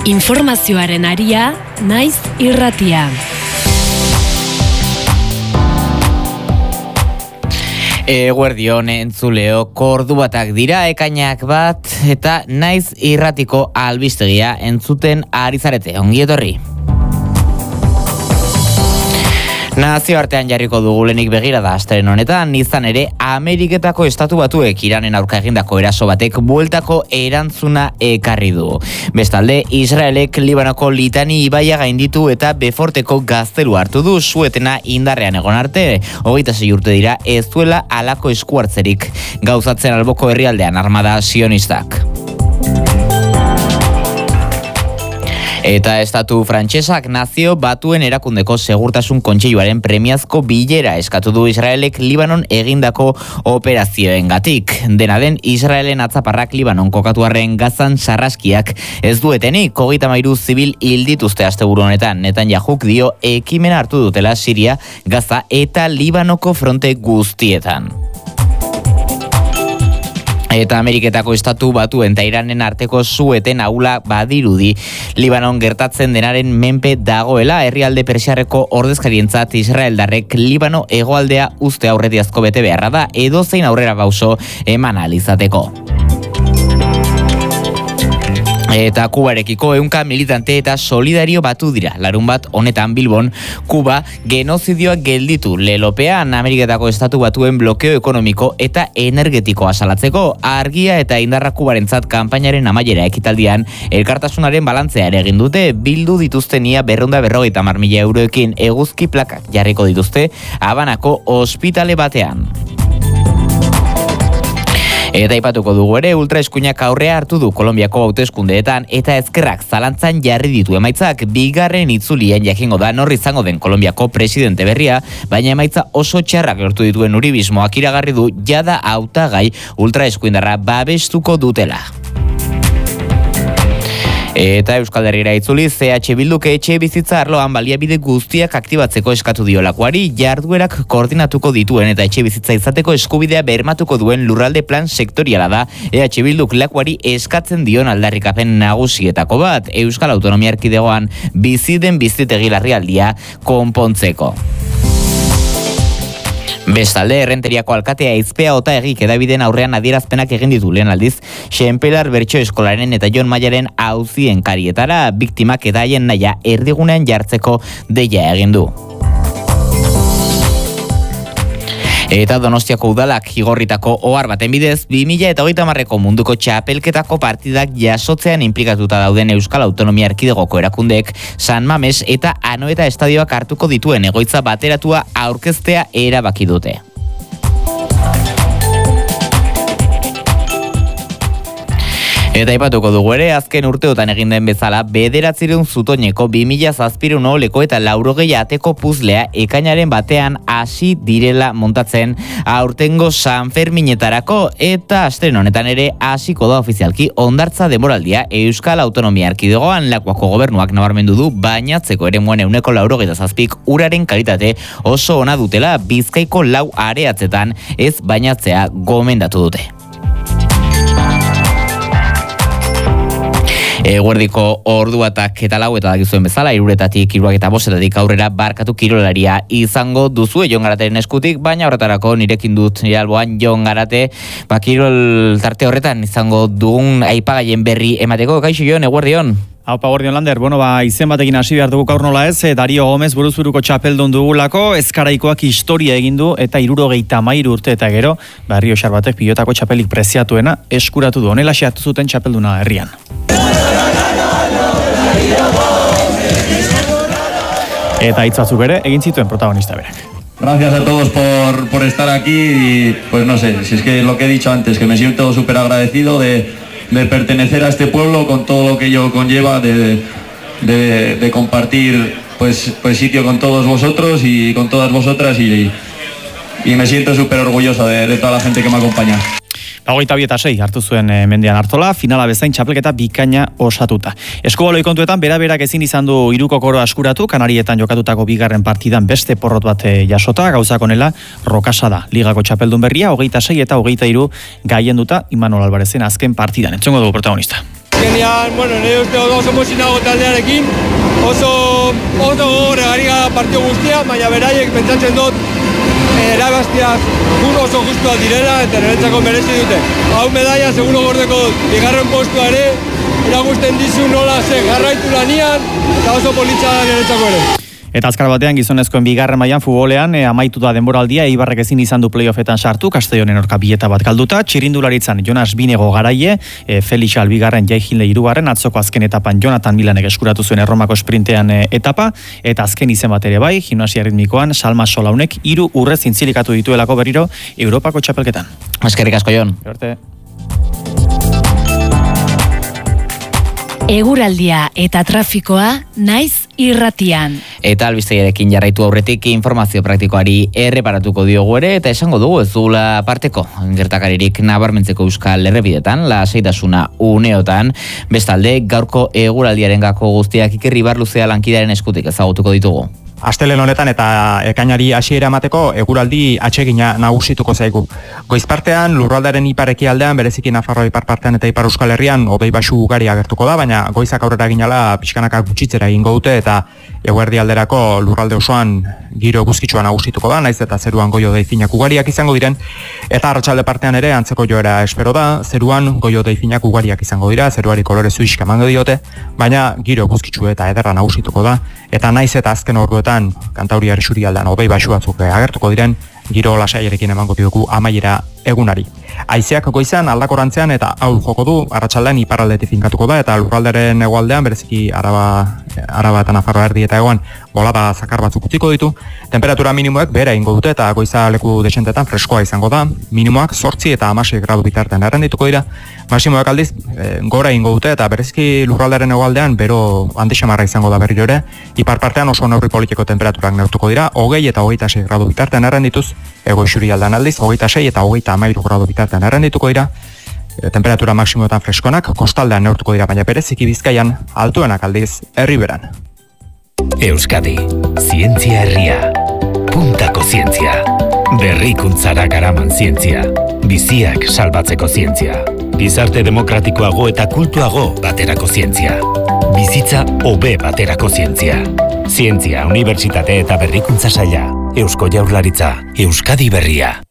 Informazioaren aria, naiz irratia. Eguerdion entzuleo, kordu batak dira ekainak bat eta naiz irratiko albistegia entzuten ari zarete. Ongi etorri. Nazioartean jarriko dugu lehenik begirada asteren honetan, izan ere Ameriketako Estatu Batuek Iranen aurka egindako eraso batek bueltako erantzuna ekarri du. Bestalde, Israelek Libanoko Litani ibaia gainditu eta Beforteko gaztelu hartu du, suetena indarrean egon arte. 26 urte dira ez duela halako eskuartzerik gauzatzen alboko herrialdean armada sionistak. Eta estatu frantsesak Nazio Batuen Erakundeko Segurtasun Kontseiluaren premiazko bilera eskatu du Israelek Libanon egindako operazioengatik. Dena den, Israelen atzaparrak Libanon kokatuarren Gazan sarraskiak ez duetenik 33 zibil hil dituzte asteburu honetan. Netanyahuk dio ekimena hartu dutela Siria, Gaza eta Libanoko fronte guztietan. Eta Ameriketako Estatu Batuen eta Iranen arteko sueten ahula badirudi Libanon gertatzen denaren menpe dagoela. Herrialde persiarreko ordezkarientzat Israeldarrek Libano hegoaldea uzte aurretiazko bete beharra da, edozein aurrera pauso eman ahal izateko. Eta Kubarekiko 100 militante eta solidario batu dira. Larunbat honetan Bilbon, Kuba genozidioak gelditu lelopean Ameriketako Estatu Batuen blokeo ekonomiko eta energetikoa salatzeko. Argia eta indarra Kubarentzat kanpainaren amaiera ekitaldian elkartasunaren balantzea ere egin dute. Bildu dituzten ia 250.000 euroekin eguzki plakak jarriko dituzte Habanako ospitale batean. Eta aipatuko dugu ere, ultraeskuinak aurrea hartu du Kolonbiako hauteskundeetan eta ezkerrak zalantzan jarri ditu emaitzak. Bigarren itzulien jakingo da nor izango den Kolonbiako presidente berria, baina emaitza oso txarrak lortu dituen uribismoak iragarri du jada hautagai ultraeskuindarra babestuko dutela. Eta Euskal Herrira itzuli, CH Bilduk etxe bizitza arloan baliabide guztiak aktibatzeko eskatu diolakoari, jarduerak koordinatuko dituen eta etxe bizitza izateko eskubidea bermatuko duen lurralde plan sektoriala da. EH Bilduk lakuari eskatzen dion aldarrikapen nagusietako bat, Euskal Autonomia Erkidegoan bizi den bizitegi larrialdia konpontzeko. Bestalde, Errenteriako alkatea Aizpea Otaegik hedabideen aurrean adierazpenak egin ditu lehen aldiz, Xenpelar Bertso Eskolaren eta Jon Maiaren auzien karietara, biktimak eta haien nahia erdigunean jartzeko deia egin du. Eta Donostiako udalak igorritako ohar baten bidez, 2030ko munduko txapelketako partidak jasotzean inplikatuta dauden Euskal Autonomia Erkidegoko erakundeek San Mames eta Anoeta estadioak hartuko dituen egoitza bateratua aurkeztea erabaki dute. Eta aipatuko dugu ere, azken urteotan egin den bezala, 900 zutoineko 2007 oleko eta 80 ateko puzlea ekainaren batean hasi direla montatzen aurtengo San Ferminetarako, eta asteren honetan ere hasiko da ofizialki hondartza denboraldia Euskal Autonomia Erkidegoan. Lakuako gobernuak nabarmendu du bainatzeko eremuan 187 uraren kalitate oso ona dutela, Bizkaiko 4 areatzetan ez bainatzea gomendatu dute. Eguerdiko orduatak eta laueta dagizuen bezala, 3:00 eta 5:00 aurrera barkatu kirolaria izango duzue Jon Garateren eskutik, baina horretarako nirekin dut nire alboan Jon Garate, kirol tarte horretan izango dugun aipagaien berri emateko. Kaixo Jon, eguerdion. Aupa, Gordion Lander, izen batekin hasi behar dugu gaur nola ez, Dario Gomez buruzburuko txapeldun dugulako, Ezkaraikoak historia egin du eta 73 urte eta gero, Rio Xarbatek pilotako txapelik preziatuena eskuratu du, honela xeatu zuten txapelduna herrian. Eta hitz batzuk ere egin zituen protagonista berak. Gracias a todos por estar aquí y pues no sé, si es que lo que he dicho antes, que me siento súper agradecido de pertenecer a este pueblo con todo lo que ello conlleva, de compartir pues sitio con todos vosotros y con todas vosotras y me siento súper orgulloso de toda la gente que me acompaña. 22-6 hartu zuen Mendian Artola, finala bezain txapelketa bikaina osatuta. Eskubaloi kontuetan, bera-berak ezin izan du hiruko koro askuratu, Kanarietan jokatutako bigarren partidan beste porrot bat jasota, gauzak honela Rokasa da. Ligako txapeldun berria, 26 eta 23 gaienduta Imanol Albarezen azken partidan. Entzongo dugu protagonista. Azkenean, nire uste oso pozinago taldearekin, oso gogorre gari gara partio guztia, baina beraiek pentsatzen dut erabaztiak oso justuak direla eta niretzako merezi dute. Hau medaia seguro gordeko dut, bigarren postua ere, eragusten dizu nola jarraitu lanian, eta oso politxa da niretzako ere. Eta azkar batean gizonezkoen bigarren mailan futbolean amaitu da denboraldia, Eibarrek ezin izan du playoffetan sartu, Castellonen aurka bileta bat galduta, txirindularitzan Jonas Binego garaie, Felix Albigarren, Jai Hilde hirugarren, atzoko azken etapan Jonathan Milanek eskuratu zuen Erromako sprintean etapa, eta azken izen bat ere bai, gimnasia ritmikoan Salma Solaunek 3 urre zintzilikatu dituelako berriro Europako txapelketan. Eskerrik asko, Jon. Eguraldia eta trafikoa naiz irratian. Eta albistegiarekin jarraitu aurretik informazio praktikoari erreparatuko diogu ere, eta esango dugu ez duela aparteko gertakaririk nabarmentzeko euskal errepidetan, lasaitasuna uneotan, bestalde gaurko eguraldiaren gako guztiak Iker Ibarluzea lankidaren eskutik ezagutuko ditugu. Astelehen honetan eta ekainari hasiera emateko eguraldi atsegina nagusituko zaigu. Goizpartean lurraldearen iparekialdean, bereziki Nafarroa iparpartean eta Ipar Euskal Herrian hodei baxu ugari agertuko da, baina goizak aurrera ginala pixkanaka gutxitzera egingo dute eta eguerdi alderako lurralde osoan giro eguzkitsua nagusituko da, naiz eta zeruan goi hodei finak ugariak izango diren, eta arratsalde partean ere antzeko joera espero da, zeruan goi hodei finak ugariak izango dira, zeruari kolore zuixka emango diote, baina giro eguzkitsu eta ederra nagusituko da, eta naiz eta azken orduetan Kantauriar isurialdean hodei baxu batzuk agertuko diren, giro lasaiarekin emango diogu amaiera egunari. Haizeak goizan aldakorantzean eta ahul joko du, arratsaldean iparraldetik finkatuko da, eta lurralderen hegoaldean, bereziki Araba eta Nafarroa erdi eta egoan bolada zakar batzuk utziko ditu. Temperatura minimoek behera egingo dute eta goiza leku desentetan freskoa izango da. Minimoak 8 eta 16 gradu bitartean errendituko dira. Maximoak aldiz gora egingo dute eta bereziki lurralderen hegoaldean bero handixamarra izango da berriro ere. Ipar partean oso neurri politiko temperaturak neurtuko dira, 20 eta 26 gradu bitartean errendituz, ego isurialdean aldiz, 26 eta 13 gradu bitartean errendituko dira. Temperatura maksimoetan freskonak, kostaldean neurtuko dira, baina bereziki Bizkaian altuenak aldiz herriberan. Euskadi, zientzia herria, puntako zientzia, berrikuntzara garaman zientzia, biziak salbatzeko zientzia, gizarte demokratikoago eta kultuago baterako zientzia, bizitza hobe baterako zientzia, zientzia, unibertsitate eta berrikuntza saila, Eusko Jaurlaritza, Euskadi berria.